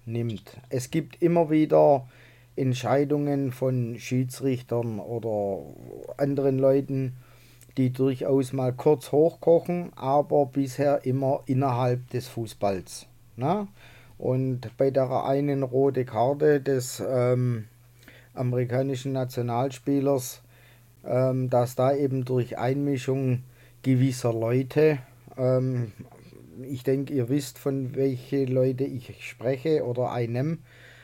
nimmt. Es gibt immer wieder Entscheidungen von Schiedsrichtern oder anderen Leuten, die durchaus mal kurz hochkochen, aber bisher immer innerhalb des Fußballs. Na? Und bei der einen rote Karte des amerikanischen Nationalspielers, dass da eben durch Einmischung gewisser Leute, ähm, ich denke, ihr wisst, von welche Leute ich spreche oder einem,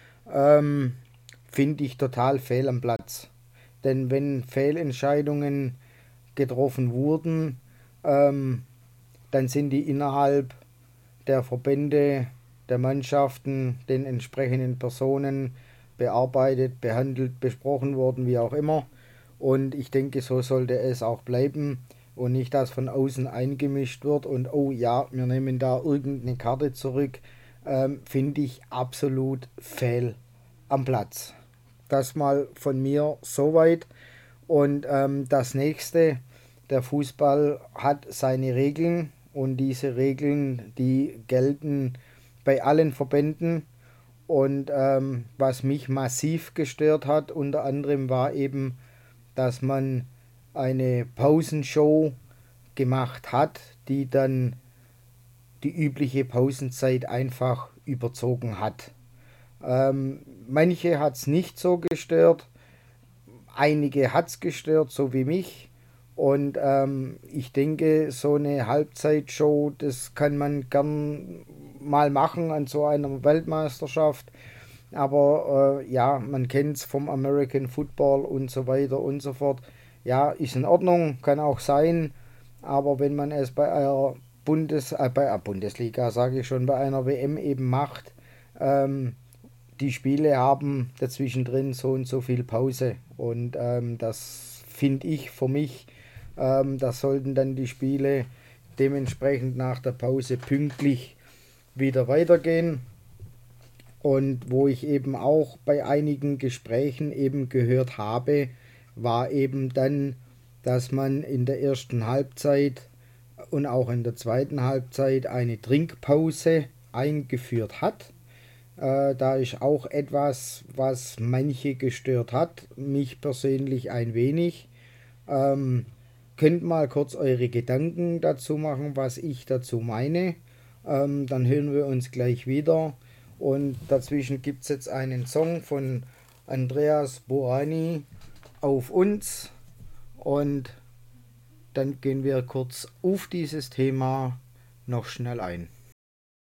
ähm, finde ich total fehl am Platz. Denn wenn Fehlentscheidungen getroffen wurden, ähm, dann sind die innerhalb der Verbände, der Mannschaften, den entsprechenden Personen bearbeitet, behandelt, besprochen worden, wie auch immer. Und ich denke, so sollte es auch bleiben und nicht, dass von außen eingemischt wird und oh ja, wir nehmen da irgendeine Karte zurück, finde ich absolut fehl am Platz. Das mal von mir soweit. Und das nächste, der Fußball hat seine Regeln und diese Regeln, die gelten bei allen Verbänden. Und was mich massiv gestört hat, unter anderem war eben, dass man eine Pausenshow gemacht hat, die dann die übliche Pausenzeit einfach überzogen hat. Manche hat es nicht so gestört, einige hat es gestört, so wie mich. Und ich denke, so eine Halbzeitshow, das kann man gern mal machen an so einer Weltmeisterschaft. Aber ja, man kennt es vom American Football und so weiter und so fort. Ja, ist in Ordnung, kann auch sein. Aber wenn man es bei einer bei einer Bundesliga, sage ich schon, bei einer WM eben macht, ähm, die Spiele haben dazwischen drin so und so viel Pause. Und das finde ich für mich, das sollten dann die Spiele dementsprechend nach der Pause pünktlich wieder weitergehen. Und wo ich eben auch bei einigen Gesprächen eben gehört habe, war eben dann, dass man in der ersten Halbzeit und auch in der zweiten Halbzeit eine Trinkpause eingeführt hat. Da ist auch etwas, was manche gestört hat, mich persönlich ein wenig. Ähm, Könnt mal kurz eure Gedanken dazu machen, was ich dazu meine. Dann hören wir uns gleich wieder. Und dazwischen gibt es jetzt einen Song von Andreas Boani auf uns. Und dann gehen wir kurz auf dieses Thema noch schnell ein.